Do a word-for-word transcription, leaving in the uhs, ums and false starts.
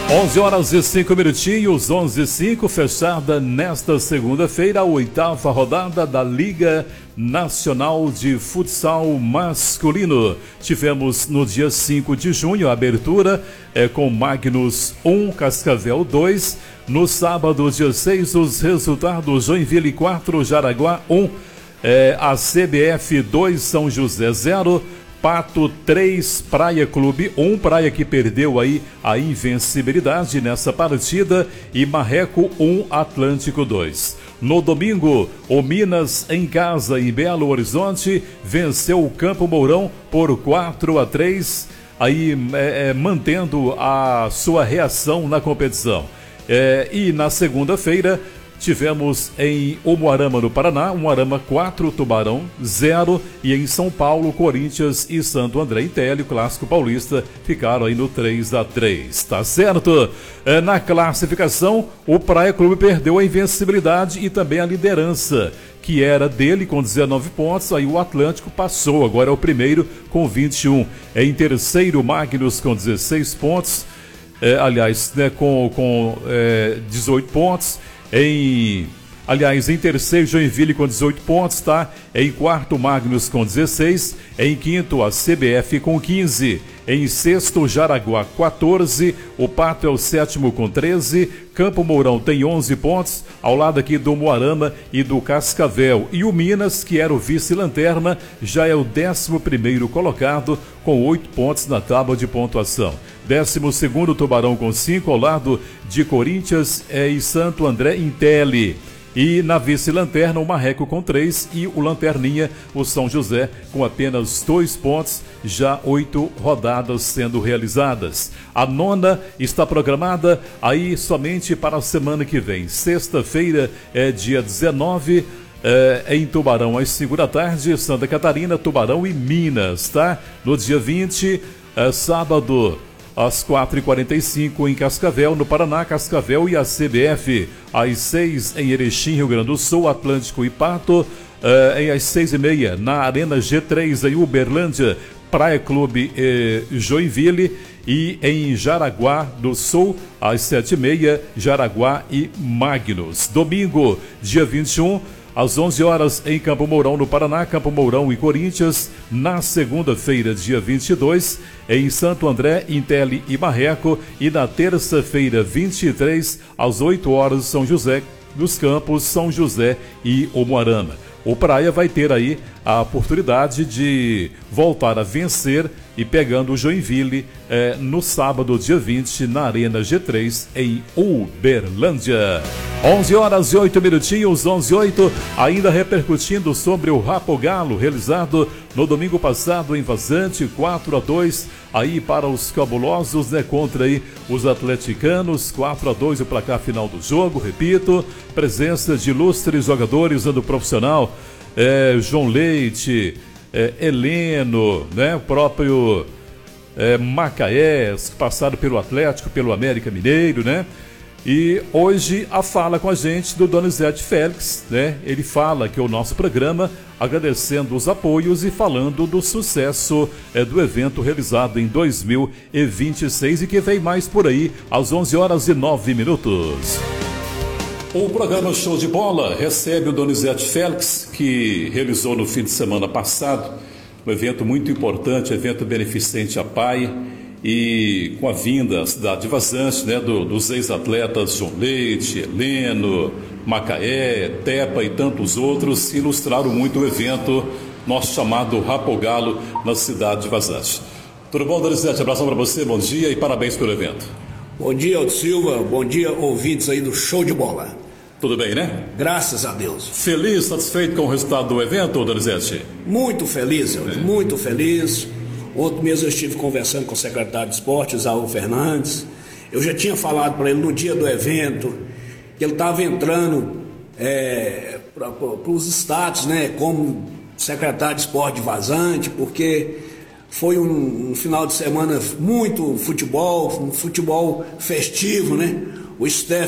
onze horas e cinco minutinhos, onze e cinco, fechada nesta segunda-feira a oitava rodada da Liga Nacional de Futsal Masculino. Tivemos no dia cinco de junho a abertura é, com Magnus um, Cascavel dois. No sábado, dia seis, os resultados: Joinville quatro, Jaraguá um, é, a C B F dois, São José zero. Pato três, Praia Clube um, Praia que perdeu aí a invencibilidade nessa partida, e Marreco um, Atlântico dois. No domingo, o Minas em casa em Belo Horizonte venceu o Campo Mourão por quatro a três, aí é, é, mantendo a sua reação na competição. É, e na segunda-feira tivemos em Umuarama, no Paraná, Umuarama quatro, Tubarão zero, e em São Paulo, Corinthians e Santo André Intelli, clássico paulista, ficaram aí no três a três, tá certo? É, na classificação, o Praia Clube perdeu a invencibilidade e também a liderança, que era dele com dezenove pontos, aí o Atlântico passou, agora é o primeiro com vinte e um. É em terceiro, Magnus com dezesseis pontos, é, aliás, né, com, com é, dezoito pontos. Em, aliás, em terceiro, Joinville com dezoito pontos, tá? Em quarto, Magnus com dezesseis. Em quinto, a C B F com quinze. Em sexto, Jaraguá quatorze. O Pato é o sétimo com treze. Campo Mourão tem onze pontos, ao lado aqui do Umuarama e do Cascavel. E o Minas, que era o vice-lanterna, já é o décimo primeiro colocado, com oito pontos na tábua de pontuação. Décimo segundo, Tubarão com cinco, ao lado de Corinthians é, e Santo André Intelli. E na vice-lanterna, o Marreco com três e o Lanterninha, o São José, com apenas dois pontos, já oito rodadas sendo realizadas. A nona está programada aí somente para a semana que vem. Sexta-feira é dia dezenove, é, em Tubarão às cinco da tarde, Santa Catarina, Tubarão e Minas, tá? No dia vinte, é, sábado, às quatro e quarenta e cinco em Cascavel, no Paraná, Cascavel e a C B F. Às seis em Erechim, Rio Grande do Sul, Atlântico e Pato. Uh, às seis e meia na Arena G três em Uberlândia, Praia Clube eh, Joinville. E em Jaraguá do Sul, às sete e meia, Jaraguá e Magnus. Domingo, dia vinte e um, às onze horas em Campo Mourão, no Paraná, Campo Mourão e Corinthians. Na segunda-feira, dia vinte e dois, em Santo André, Intelli e Marreco. E na terça-feira, vinte e três, às oito horas, São José dos Campos, São José e Umuarama. O Praia vai ter aí a oportunidade de voltar a vencer e pegando o Joinville eh, no sábado, dia vinte, na Arena G três, em Uberlândia. onze horas e oito minutinhos, onze e oito, ainda repercutindo sobre o Rapo Galo, realizado no domingo passado em Vazante, quatro a dois, aí para os cabulosos, né, contra aí os atleticanos, quatro a dois o placar final do jogo, repito, presença de ilustres jogadores do profissional, é, João Leite, é, Heleno, né, o próprio é, Macaés, passaram pelo Atlético, pelo América Mineiro, né? E hoje a fala com a gente do Donizete Félix, né? Ele fala que o nosso programa, agradecendo os apoios e falando do sucesso é, do evento realizado em dois mil e vinte e seis e que vem mais por aí às onze horas e nove minutos. O programa Show de Bola recebe o Donizete Félix, que realizou no fim de semana passado um evento muito importante, evento beneficente à P A I, e com a vinda à cidade de Vazante, né, do, dos ex-atletas João Leite, Heleno, Macaé, Tepa e tantos outros, que ilustraram muito o evento nosso chamado Rapo Galo na cidade de Vazante. Tudo bom, Donizete? Abração para você, bom dia e parabéns pelo evento. Bom dia, Aldo Silva, bom dia, ouvintes aí do Show de Bola. Tudo bem, né? Graças a Deus. Feliz, satisfeito com o resultado do evento, Donizete? Muito feliz, Aldo, é. muito feliz. Ontem mesmo eu estive conversando com o secretário de Esportes, Raul Fernandes. Eu já tinha falado para ele no dia do evento que ele estava entrando é, para os status, né, como secretário de Esporte de Vazante, porque foi um, um final de semana muito futebol, um futebol festivo, né? O staff